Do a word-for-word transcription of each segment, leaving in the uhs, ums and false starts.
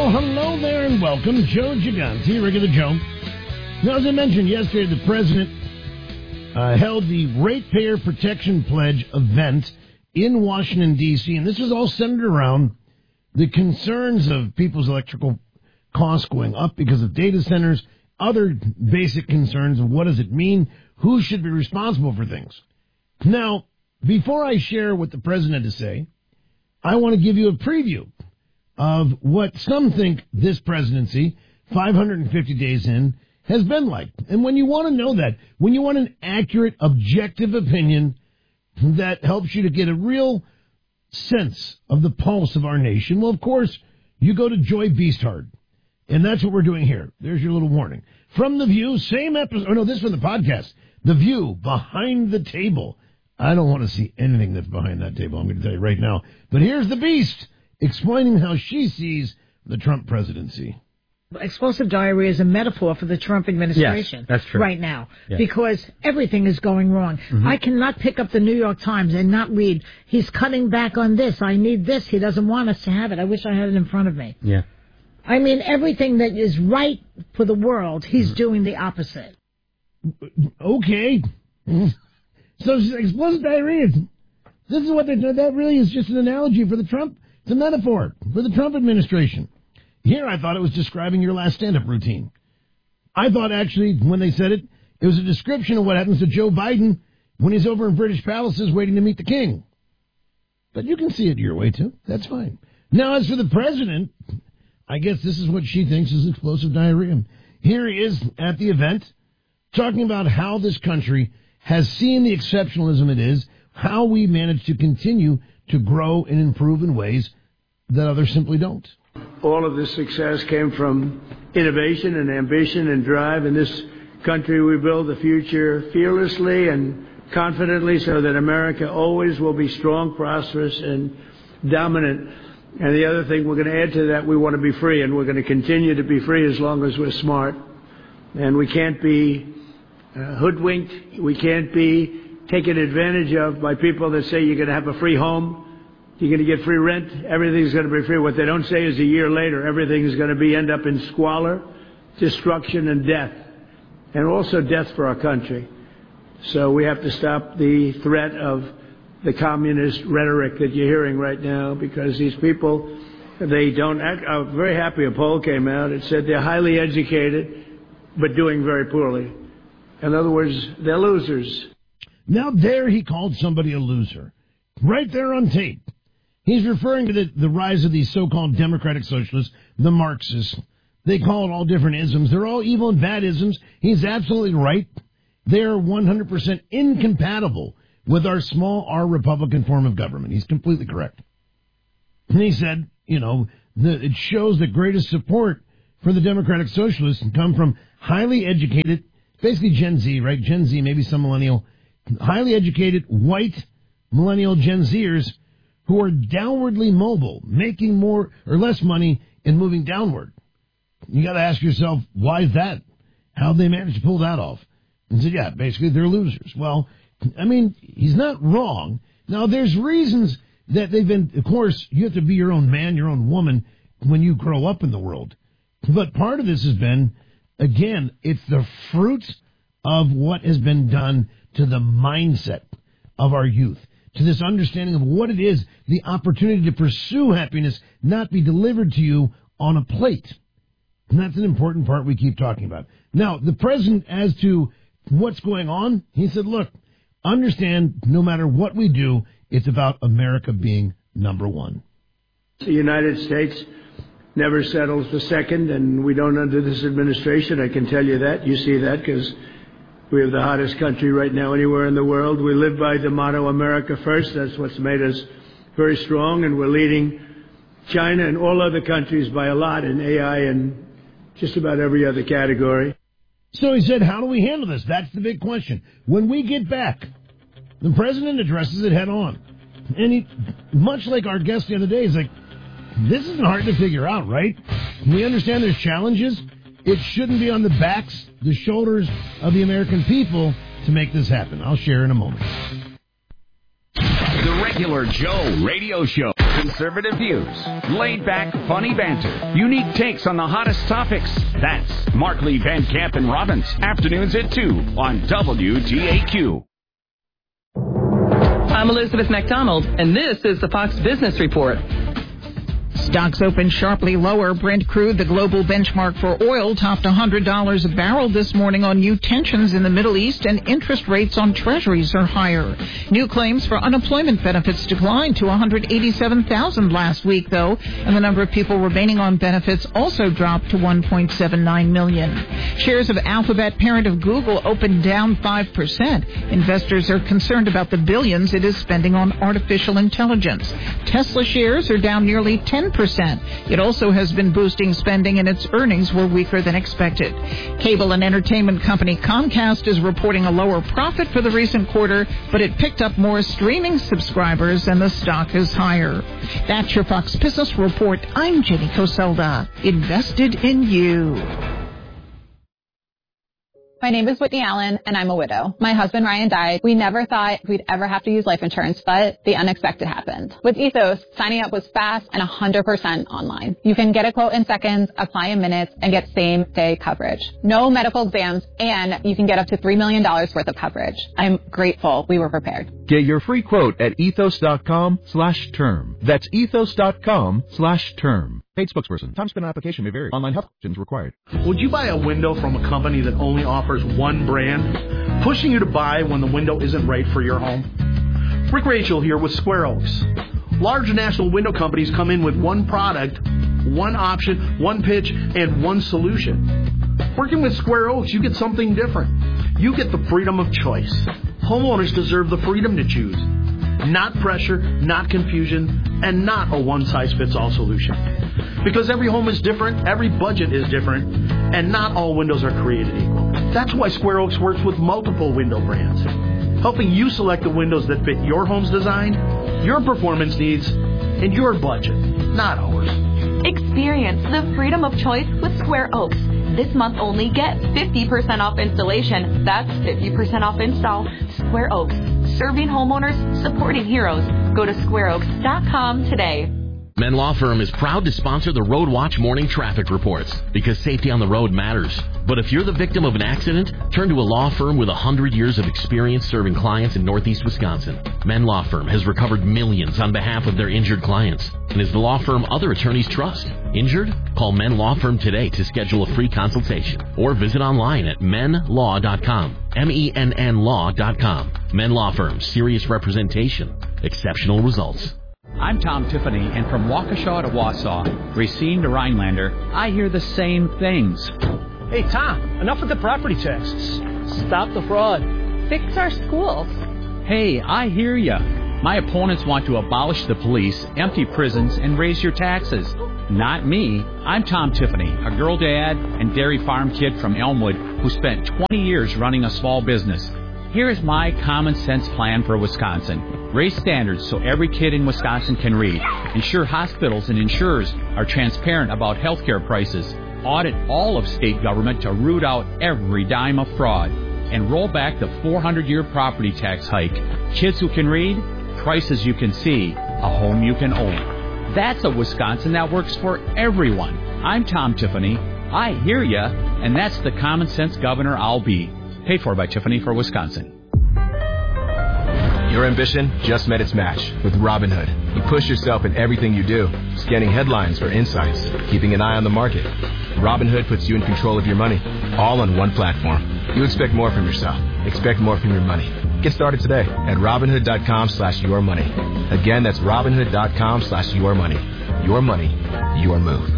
Well, hello there and welcome. Joe Gigante, regular Joe. Now, as I mentioned yesterday, the president uh, held the Ratepayer Protection Pledge event in Washington, D C, and this was all centered around the concerns of people's electrical costs going up because of data centers, other basic concerns of what does it mean, who should be responsible for things. Now, before I share what the president had to say, I want to give you a preview of what some think this presidency, five hundred fifty days in, has been like. And when you want to know that, when you want an accurate, objective opinion that helps you to get a real sense of the pulse of our nation, well, of course, you go to Joy Beasthard. And that's what we're doing here. There's your little warning. From The View, same episode. Oh, no, this is from the podcast. The View, Behind the Table. I don't want to see anything that's behind that table, I'm going to tell you right now. But here's the Beast explaining how she sees the Trump presidency. Explosive diarrhea is a metaphor for the Trump administration. Yes, that's true. Right now. Yes. Because everything is going wrong. Mm-hmm. I cannot pick up the New York Times and not read, he's cutting back on this, I need this, he doesn't want us to have it. I wish I had it in front of me. Yeah. I mean, everything that is right for the world, he's mm-hmm. doing the opposite. Okay. So explosive diarrhea, this is what they do. That really is just an analogy for the Trump, it's a metaphor for the Trump administration. Here I thought it was describing your last stand-up routine. I thought actually when they said it, it was a description of what happens to Joe Biden when he's over in British palaces waiting to meet the king. But you can see it your way too. That's fine. Now as for the president, I guess this is what she thinks is explosive diarrhea. Here he is at the event talking about how this country has seen the exceptionalism it is, how we manage to continue to grow and improve in ways that others simply don't. All of this success came from innovation and ambition and drive. In this country, we build the future fearlessly and confidently so that America always will be strong, prosperous, and dominant. And the other thing we're going to add to that, we want to be free, and we're going to continue to be free as long as we're smart. And we can't be uh, hoodwinked. We can't be taken advantage of by people that say you're going to have a free home. You're going to get free rent. Everything's going to be free. What they don't say is a year later, everything is going to be end up in squalor, destruction, and death, and also death for our country. So we have to stop the threat of the communist rhetoric that you're hearing right now, because these people, they don't act. I'm very happy a poll came out. It said they're highly educated, but doing very poorly. In other words, they're losers. Now there he called somebody a loser. Right there on tape. He's referring to the, the rise of these so-called democratic socialists, the Marxists. They call it all different isms. They're all evil and bad isms. He's absolutely right. They're one hundred percent incompatible with our small R Republican form of government. He's completely correct. And he said, you know, the, it shows the greatest support for the democratic socialists come from highly educated, basically Gen Z, right? Gen Z, maybe some millennial, highly educated, white millennial Gen Zers who are downwardly mobile, making more or less money and moving downward. You got to ask yourself, why is that? How'd they manage to pull that off? And said, yeah, basically they're losers. Well, I mean, he's not wrong. Now, there's reasons that they've been, of course, you have to be your own man, your own woman when you grow up in the world. But part of this has been, again, it's the fruit of what has been done to the mindset of our youth, to this understanding of what it is, the opportunity to pursue happiness, not be delivered to you on a plate. And that's an important part we keep talking about. Now, the president, as to what's going on, he said, look, understand no matter what we do, it's about America being number one. The United States never settles for second, and we don't under this administration. I can tell you that. You see that because we are the hottest country right now anywhere in the world. We live by the motto, America first. That's what's made us very strong, and we're leading China and all other countries by a lot in A I and just about every other category. So he said, how do we handle this? That's the big question. When we get back, the president addresses it head on. And he, much like our guest the other day, he's like, this isn't hard to figure out, right? We understand there's challenges. It shouldn't be on the backs, the shoulders of the American people to make this happen. I'll share in a moment. The Regular Joe Radio Show. Conservative views, laid-back, funny banter, unique takes on the hottest topics. That's Markley, Van Camp, and Robbins. Afternoons at two on W T A Q. I'm Elizabeth McDonald, and this is the Fox Business Report. Stocks opened sharply lower. Brent crude, the global benchmark for oil, topped one hundred dollars a barrel this morning on new tensions in the Middle East, and interest rates on treasuries are higher. New claims for unemployment benefits declined to one hundred eighty-seven thousand last week, though, and the number of people remaining on benefits also dropped to one point seven nine million. Shares of Alphabet, parent of Google, opened down five percent. Investors are concerned about the billions it is spending on artificial intelligence. Tesla shares are down nearly ten percent. It also has been boosting spending, and its earnings were weaker than expected. Cable and entertainment company Comcast is reporting a lower profit for the recent quarter, but it picked up more streaming subscribers, and the stock is higher. That's your Fox Business Report. I'm Jenny Coselda. Invested in you. My name is Whitney Allen, and I'm a widow. My husband, Ryan, died. We never thought we'd ever have to use life insurance, but the unexpected happened. With Ethos, signing up was fast and one hundred percent online. You can get a quote in seconds, apply in minutes, and get same-day coverage. No medical exams, and you can get up to three million dollars worth of coverage. I'm grateful we were prepared. Get your free quote at ethos.com slash term. That's ethos.com slash term. Paid spokesperson. Time spent on application may vary. Online health options required. Would you buy a window from a company that only offers one brand, pushing you to buy when the window isn't right for your home? Rick Rachel here with Square Oaks. Large national window companies come in with one product, one option, one pitch, and one solution. Working with Square Oaks, you get something different. You get the freedom of choice. Homeowners deserve the freedom to choose. Not pressure, not confusion, and not a one-size-fits-all solution. Because every home is different, every budget is different, and not all windows are created equal. That's why Square Oaks works with multiple window brands, helping you select the windows that fit your home's design, your performance needs, and your budget, not ours. Experience the freedom of choice with Square Oaks. This month only, get fifty percent off installation. That's fifty percent off install. Square Oaks, serving homeowners, supporting heroes. Go to square oaks dot com today. Men Law Firm is proud to sponsor the Road Watch morning traffic reports because safety on the road matters. But if you're the victim of an accident, turn to a law firm with one hundred years of experience serving clients in Northeast Wisconsin. Men Law Firm has recovered millions on behalf of their injured clients and is the law firm other attorneys trust. Injured? Call Men Law Firm today to schedule a free consultation or visit online at men law dot com. M E N N law dot com. Men Law Firm. Serious representation. Exceptional results. I'm Tom Tiffany, and from Waukesha to Wausau, Racine to Rhinelander, I hear the same things. Hey, Tom, enough with the property taxes. Stop the fraud. Fix our schools. Hey, I hear ya. My opponents want to abolish the police, empty prisons, and raise your taxes. Not me. I'm Tom Tiffany, a girl dad and dairy farm kid from Elmwood who spent twenty years running a small business. Here's my common sense plan for Wisconsin. Raise standards so every kid in Wisconsin can read. Ensure hospitals and insurers are transparent about healthcare prices. Audit all of state government to root out every dime of fraud. And roll back the four hundred year property tax hike. Kids who can read, prices you can see, a home you can own. That's a Wisconsin that works for everyone. I'm Tom Tiffany. I hear ya, and that's the common sense governor I'll be. Paid for by Tiffany for Wisconsin. Your ambition just met its match with Robinhood. You push yourself in everything you do, scanning headlines for insights, keeping an eye on the market. Robinhood puts you in control of your money, all on one platform. You expect more from yourself. Expect more from your money. Get started today at Robinhood.com slash your money. Again, that's Robinhood.com slash your money. Your money, your move.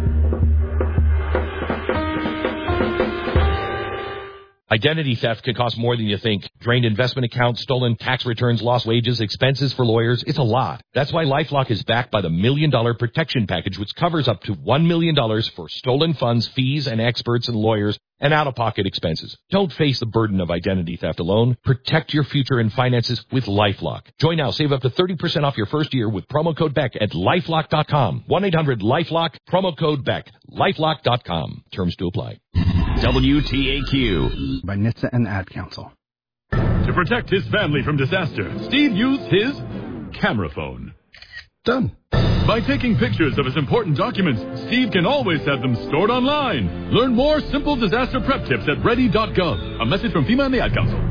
Identity theft can cost more than you think. Drained investment accounts, stolen tax returns, lost wages, expenses for lawyers. It's a lot. That's why LifeLock is backed by the Million Dollar Protection Package, which covers up to one million dollars for stolen funds, fees, and experts and lawyers, and out-of-pocket expenses. Don't face the burden of identity theft alone. Protect your future and finances with LifeLock. Join now. Save up to thirty percent off your first year with promo code Beck at lifelock dot com. one eight hundred LifeLock, promo code Beck. lifelock dot com. Terms to apply. W T A Q. By N H T S A and Ad Council. To protect his family from disaster, Steve used his camera phone. Done. By taking pictures of his important documents, Steve can always have them stored online. Learn more simple disaster prep tips at ready dot gov. A message from FEMA and the Ad Council.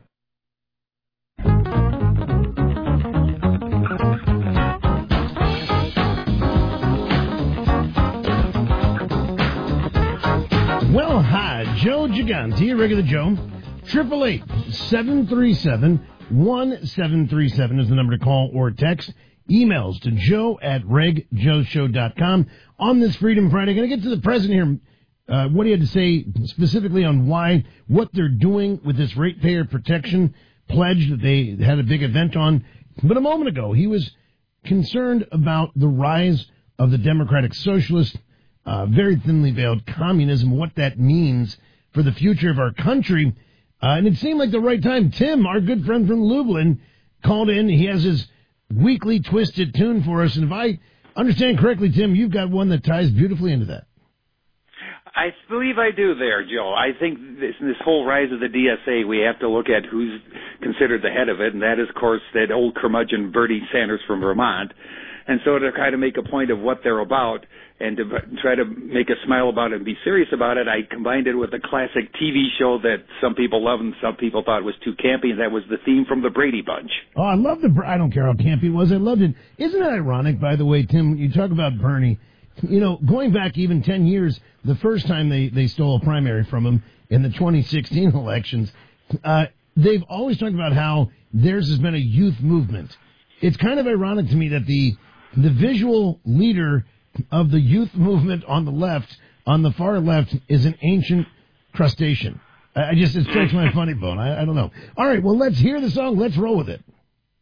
Well, hi, Joe Gigante, regular Joe. Triple eight seven three seven one seven three seven is the number to call or text. Emails to joe at reg joe show dot com. On this Freedom Friday, going to get to the president here. Uh, what he had to say specifically on why, what they're doing with this ratepayer protection pledge that they had a big event on. But a moment ago, he was concerned about the rise of the Democratic Socialist, uh, very thinly veiled communism, what that means for the future of our country. Uh, and it seemed like the right time. Tim, our good friend from Lublin, called in. He has his weekly twisted tune for us. And if I understand correctly, Tim, you've got one that ties beautifully into that. I believe I do there, Joe. I think this, this whole rise of the D S A, we have to look at who's considered the head of it, and that is, of course, that old curmudgeon Bernie Sanders from Vermont. And so to kind of make a point of what they're about and to try to make a smile about it and be serious about it, I combined it with a classic T V show that some people love and some people thought was too campy, and that was the theme from the Brady Bunch. Oh, I love the, I don't care how campy it was, I loved it. Isn't it ironic, by the way, Tim, when you talk about Bernie, you know, going back even ten years, the first time they, they stole a primary from him in the twenty sixteen elections, uh, they've always talked about how theirs has been a youth movement. It's kind of ironic to me that the the visual leader of the youth movement on the left, on the far left, is an ancient crustacean. I just, it strikes my funny bone. I, I don't know. All right, well, let's hear the song. Let's roll with it.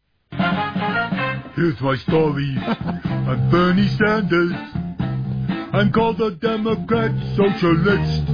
Here's my story. I'm Bernie Sanders. I'm called a Democrat Socialist.